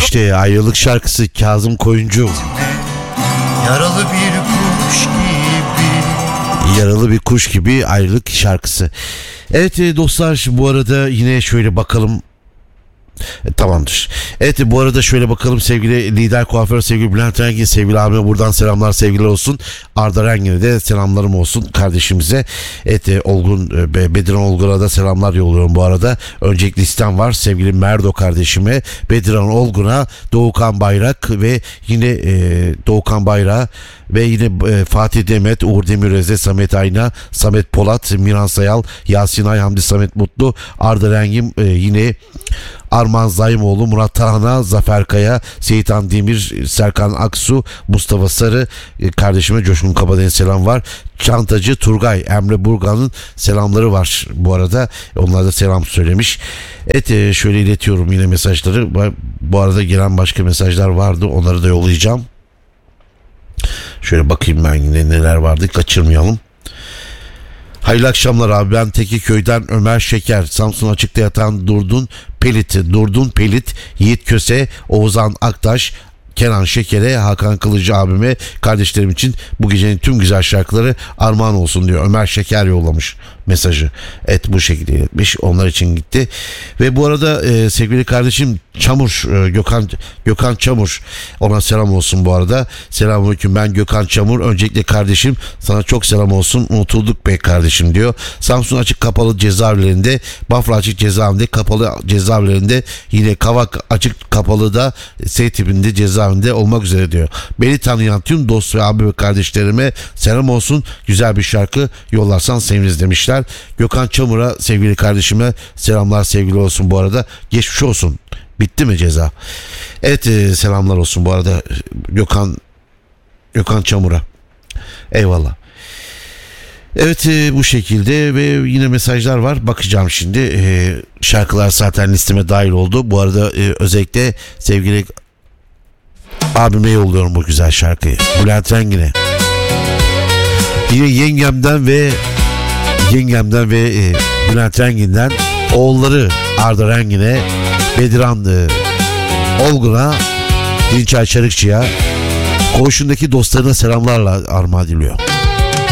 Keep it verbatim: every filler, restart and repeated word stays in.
İşte ayrılık şarkısı Kazım Koyuncu. Yaralı bir kuş gibi. Yaralı bir kuş gibi ayrılık şarkısı. Evet dostlar, bu arada yine şöyle bakalım. E, tamamdır. Evet, bu arada şöyle bakalım, sevgili lider kuaför, sevgili Bülent Rengin, sevgili abime buradan selamlar, sevgiler olsun. Arda Rengin'e de selamlarım olsun, kardeşimize. Evet, e, Olgun e, Bediran Olgun'a da selamlar yolluyorum bu arada. Öncelikle listem var, sevgili Merdo kardeşime, Bediran Olgun'a, Doğukan Bayrak ve yine e, Doğukan Bayrak ve yine e, Fatih Demet, Uğur Demiröz'e, Samet Ayna, Samet Polat, Miran Sayal, Yasin Ay, Hamdi Samet Mutlu, Arda Rengin, e, yine Arman Zayimoğlu, Murat Tarhan'a, Zafer Kaya, Seyitan Demir, Serkan Aksu, Mustafa Sarı, e, kardeşime Coşkun Kabadayı'nın selam var. Çantacı Turgay, Emre Burgan'ın selamları var bu arada. Onlar da selam söylemiş. Evet, e, şöyle iletiyorum yine mesajları. Bu arada gelen başka mesajlar vardı. Onları da yollayacağım. Şöyle bakayım ben yine neler vardı, kaçırmayalım. Hayırlı akşamlar abi, ben Tekiköy'den Ömer Şeker, Samsun Açık'ta yatan Durdun Pelit, Durdun Pelit, Yiğit Köse, Oğuzhan Aktaş, Kenan Şeker'e, Hakan Kılıcı abime, kardeşlerim için bu gecenin tüm güzel şarkıları armağan olsun diyor. Ömer Şeker yollamış mesajı. Evet, bu şekilde iletmiş. Onlar için gitti. Ve bu arada e, sevgili kardeşim Çamur, e, Gökhan Gökhan Çamur, ona selam olsun bu arada. Selamünaleyküm, ben Gökhan Çamur. Öncelikle kardeşim sana çok selam olsun. Unutulduk be kardeşim diyor. Samsun Açık Kapalı cezaevlerinde, Bafra Açık Cezaevinde, Kapalı cezaevlerinde, yine Kavak Açık Kapalı da S tipinde cezaevinde olmak üzere diyor. Beni tanıyan tüm dost ve abi ve kardeşlerime selam olsun. Güzel bir şarkı yollarsan seviniriz demişler. Gökhan Çamur'a, sevgili kardeşime selamlar, sevgili olsun bu arada. Geçmiş olsun. Bitti mi ceza? Evet, e, selamlar olsun bu arada Gökhan Gökhan Çamur'a. Eyvallah. Evet, e, bu şekilde ve yine mesajlar var. Bakacağım şimdi. E, şarkılar zaten listeme dahil oldu. Bu arada e, özellikle sevgili abime yolluyorum bu güzel şarkıyı. Bülent Rengin'e. Yine yengemden ve yengemden ve e, Bülent Rengin'den, oğulları Arda Rengin'e, Bediran e, Olgun'a, Dinçay Çarıkçı'ya, koğuşundaki dostlarına selamlarla armağan ediliyor.